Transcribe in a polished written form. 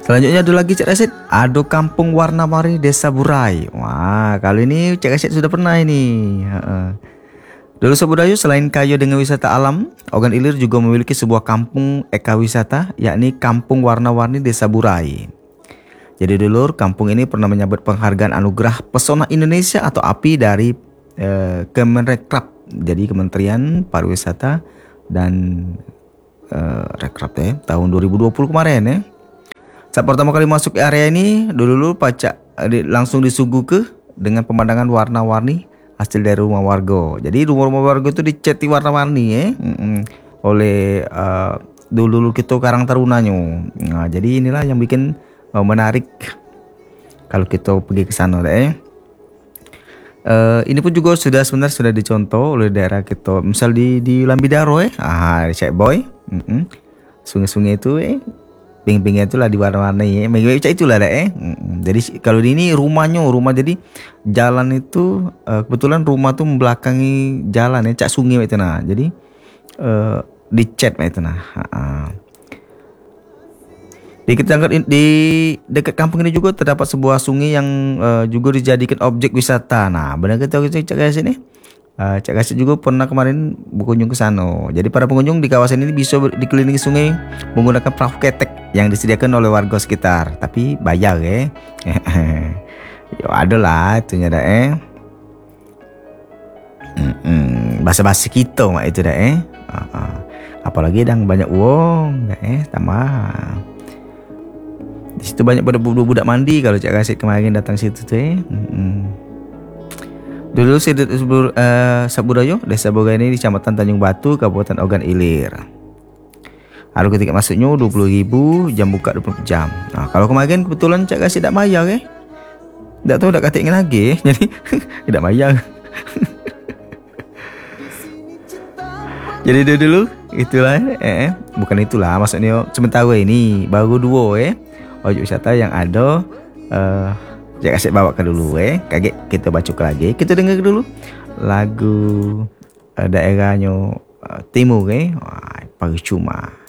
Selanjutnya ada lagi Cak Rasid, ada Kampung Warna-Warni Desa Burai. Wah, kali ini Cak Rasid sudah pernah ini. Dulu Sobudayu, selain kaya dengan wisata alam, Ogan Ilir juga memiliki sebuah kampung ekowisata, yakni Kampung Warna-Warni Desa Burai. Jadi dulur, kampung ini pernah menyabet penghargaan anugerah Pesona Indonesia atau API dari Kemenrekrab, jadi Kementerian Pariwisata dan Rekrab tahun 2020 kemarin ya. Saat pertama kali masuk area ini, dulu pacak langsung disuguh dengan pemandangan warna-warni hasil dari rumah warga. Jadi rumah-rumah warga itu diceti warna-warni ya, oleh dulu kita Karang Tarunanya. Nah, jadi inilah yang bikin menarik kalau kita pergi ke sana deh. Ini pun juga sebenarnya sudah dicontoh oleh daerah kita, misal di Lambidaro Cek Boy, sungai-sungai itu ping-pingnya itulah diwarna-warni cak itulah Jadi kalau di ini rumah jadi jalan itu kebetulan rumah tuh membelakangi jalan cak sungai itu nah. Jadi dicat itu nah. Di dekat kampung ini juga terdapat sebuah sungai yang juga dijadikan objek wisata. Nah, benar kita cak guys ini. Cak Rasid juga pernah kemarin berkunjung ke sana. Jadi para pengunjung di kawasan ini bisa dikelilingi sungai menggunakan perahu ketek yang disediakan oleh warga sekitar. Tapi bayar ya. Yo ada lah itunya dah Basa-basi kita mak itu dah Apalagi dan banyak uang dah tambah. Di situ banyak budak-budak mandi kalau Cak Rasid kemarin datang situ tuh Dulu Sabudayo, Desa Boga ini di Kecamatan Tanjung Batu, Kabupaten Ogan Ilir. Harga tiket masuknya 20.000, jam buka 20 jam. Nah, kalau kemarin kebetulan Cak Rasid tidak bayar tidak tahu dak katik lagi jadi tidak bayar. Jadi dulu itulah bukan itulah maksudnya sementara ini baru dua objek wisata yang ada Cak Rasid bawa ke dulu kaget kita baca lagi, kita dengar dulu lagu daerahnya timur Percuma.